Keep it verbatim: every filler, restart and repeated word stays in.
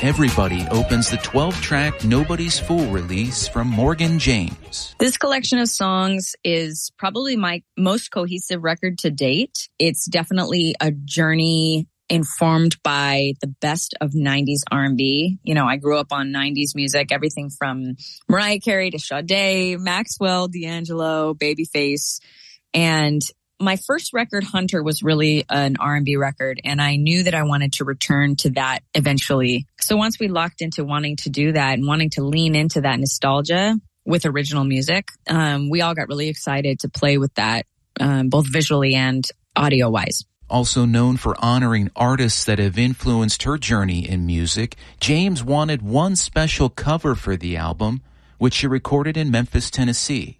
Everybody opens the twelve-track Nobody's Fool release from Morgan James. This collection of songs is probably my most cohesive record to date. It's definitely a journey informed by the best of nineties R and B. You know, I grew up on nineties music, everything from Mariah Carey to Sade, Maxwell, D'Angelo, Babyface. And my first record, Hunter, was really an R and B record, and I knew that I wanted to return to that eventually. So once we locked into wanting to do that and wanting to lean into that nostalgia with original music, um, we all got really excited to play with that, um, both visually and audio-wise. Also known for honoring artists that have influenced her journey in music, James wanted one special cover for the album, which she recorded in Memphis, Tennessee.